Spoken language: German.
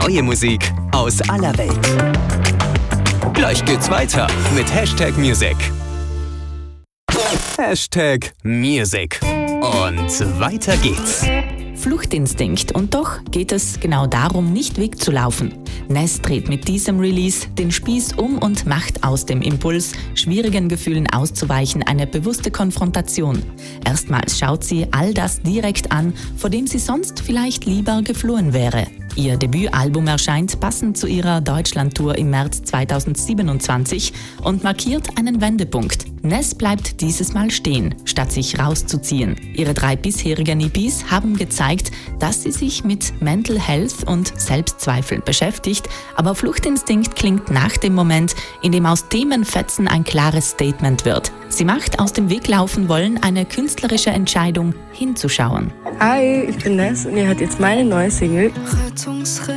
Neue Musik aus aller Welt. Gleich geht's weiter mit #Music. #Music. Und weiter geht's. Fluchtinstinkt, und doch geht es genau darum, nicht wegzulaufen. Ness dreht mit diesem Release den Spieß um und macht aus dem Impuls, schwierigen Gefühlen auszuweichen, eine bewusste Konfrontation. Erstmals schaut sie all das direkt an, vor dem sie sonst vielleicht lieber geflohen wäre. Ihr Debütalbum erscheint passend zu ihrer Deutschlandtour im März 2027 und markiert einen Wendepunkt. Ness bleibt dieses Mal stehen, statt sich rauszuziehen. Ihre 3 bisherigen EPs haben gezeigt, dass sie sich mit Mental Health und Selbstzweifeln beschäftigt, aber Fluchtinstinkt klingt nach dem Moment, in dem aus Themenfetzen ein klares Statement wird. Sie macht aus dem Weglaufen wollen eine künstlerische Entscheidung, hinzuschauen. Hi, ich bin Ness und ihr hört jetzt meine neue Single.